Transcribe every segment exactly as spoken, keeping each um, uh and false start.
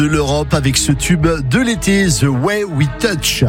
De l'Europe avec ce tube de l'été, The Way We Touch.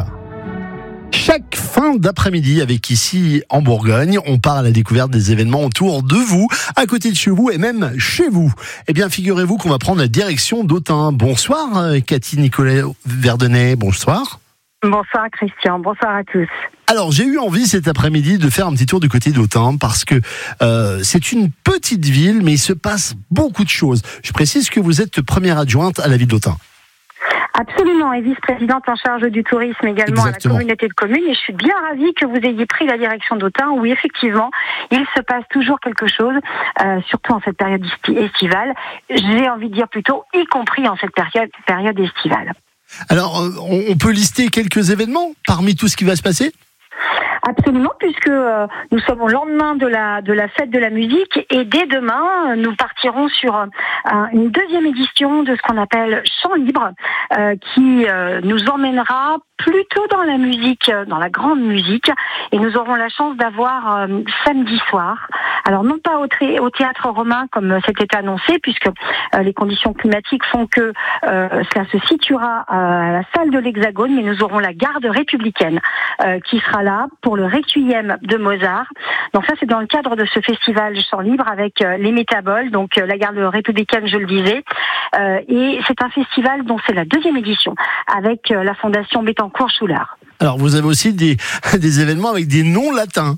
Chaque fin d'après-midi, avec ici en Bourgogne, on part à la découverte des événements autour de vous, à côté de chez vous et même chez vous. Eh bien, figurez-vous qu'on va prendre la direction d'Autun. Bonsoir, Cathy Nicolas Verdenay. Bonsoir. Bonsoir Christian, bonsoir à tous. Alors, j'ai eu envie cet après-midi de faire un petit tour du côté d'Autun parce que euh, c'est une petite ville, mais il se passe beaucoup de choses. Je précise que vous êtes première adjointe à la ville d'Autun. Absolument, et vice-présidente en charge du tourisme également. Exactement. À la communauté de communes. Et je suis bien ravie que vous ayez pris la direction d'Autun, où effectivement, il se passe toujours quelque chose, euh, surtout en cette période estivale. J'ai envie de dire plutôt, y compris en cette période, période estivale. Alors, on peut lister quelques événements parmi tout ce qui va se passer ? Absolument, puisque euh, nous sommes au lendemain de la de la fête de la musique et dès demain, nous partirons sur euh, une deuxième édition de ce qu'on appelle Chant Libre, euh, qui euh, nous emmènera plutôt dans la musique, dans la grande musique, et nous aurons la chance d'avoir euh, samedi soir, alors non pas au, tré- au théâtre romain comme c'était annoncé, puisque euh, les conditions climatiques font que euh, cela se situera à la salle de l'Hexagone, mais nous aurons la garde républicaine euh, qui sera là pour le Requiem de Mozart. Donc ça, c'est dans le cadre de ce festival Chant Libre avec euh, les Métaboles, donc euh, la garde républicaine, je le disais, euh, et c'est un festival dont c'est la deuxième édition avec euh, la fondation Bettencourt-Schullard. Alors vous avez aussi des, des événements avec des noms latins.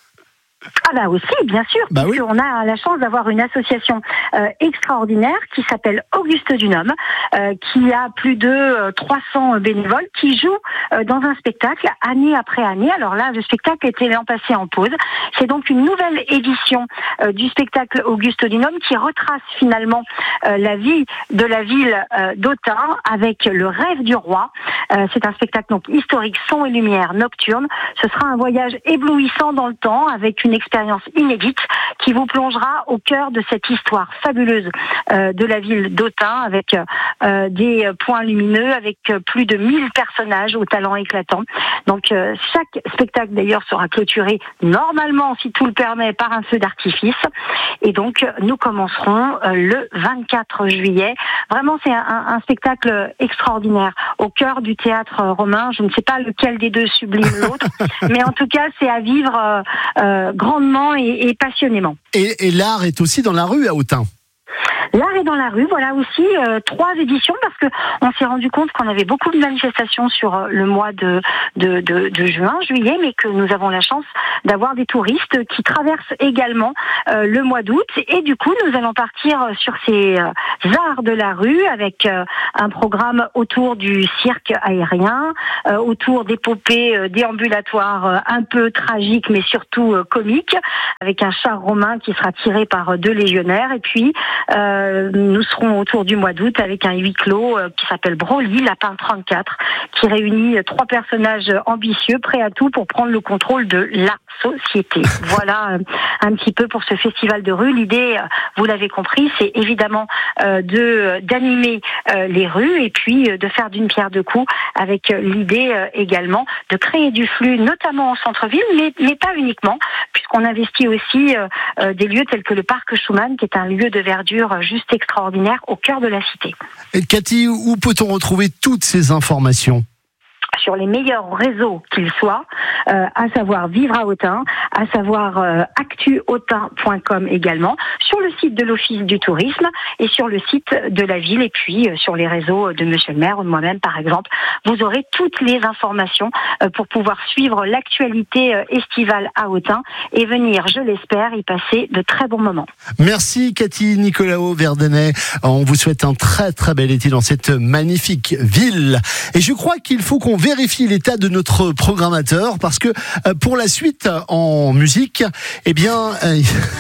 Ah bah aussi, bien sûr, bah parce oui. qu'on a la chance d'avoir une association euh, extraordinaire qui s'appelle Auguste Dunhomme, euh, qui a plus de euh, trois cents bénévoles qui jouent euh, dans un spectacle année après année. Alors là, le spectacle était l'an passé en pause. C'est donc une nouvelle édition euh, du spectacle Auguste Dunhomme qui retrace finalement euh, la vie de la ville euh, d'Autun avec le rêve du roi. Euh, c'est un spectacle donc historique, son et lumière nocturne. Ce sera un voyage éblouissant dans le temps avec une expérience inédite qui vous plongera au cœur de cette histoire fabuleuse euh, de la ville d'Autun avec euh, des points lumineux, avec plus de mille personnages au talent éclatant. Donc euh, chaque spectacle d'ailleurs sera clôturé normalement, si tout le permet, par un feu d'artifice. Et donc nous commencerons euh, le vingt-quatre juillet. Vraiment, c'est un, un spectacle extraordinaire au cœur du théâtre romain. Je ne sais pas lequel des deux sublime l'autre, mais en tout cas, c'est à vivre euh, euh, grandement et, et passionnément. Et, et l'art est aussi dans la rue à Autun. L'art est dans la rue, voilà aussi euh, trois éditions parce que on s'est rendu compte qu'on avait beaucoup de manifestations sur euh, le mois de, de, de, de juin, juillet, mais que nous avons la chance d'avoir des touristes qui traversent également euh, le mois d'août. Et du coup, nous allons partir sur ces euh, arts de la rue avec euh, un programme autour du cirque aérien, euh, autour d'épopées euh, déambulatoires euh, un peu tragiques, mais surtout euh, comiques, avec un char romain qui sera tiré par euh, deux légionnaires. Et puis, euh, nous serons autour du mois d'août avec un huis clos euh, qui s'appelle Broly, Lapin trente-quatre, qui réunit euh, trois personnages ambitieux, prêts à tout pour prendre le contrôle de la société. Voilà euh, un petit peu pour ce festival de rue. L'idée, euh, vous l'avez compris, c'est évidemment euh, de d'animer euh, les rues et puis euh, de faire d'une pierre deux coups avec euh, l'idée euh, également de créer du flux, notamment en centre-ville, mais, mais pas uniquement, puisqu'on investit aussi euh, euh, des lieux tels que le parc Schumann, qui est un lieu de verdure juste extraordinaire au cœur de la cité. Et Cathy, où peut-on retrouver toutes ces informations ? Sur les meilleurs réseaux qu'ils soient, euh, à savoir Vivre à Autun, à savoir euh, actu autun point com également, sur le site de l'Office du tourisme et sur le site de la ville, et puis euh, sur les réseaux de Monsieur le maire ou de moi-même par exemple. Vous aurez toutes les informations euh, pour pouvoir suivre l'actualité euh, estivale à Autun et venir, je l'espère, y passer de très bons moments. Merci Cathy Nicolas Verdenay. On vous souhaite un très très bel été dans cette magnifique ville. Et je crois qu'il faut qu'on vérifie l'état de notre programmateur parce que euh, pour la suite en musique, eh bien, euh,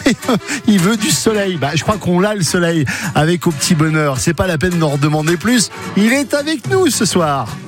il veut du soleil. Bah, je crois qu'on l'a le soleil avec Au Petit Bonheur. C'est pas la peine d'en redemander plus. Il est avec nous ce soir.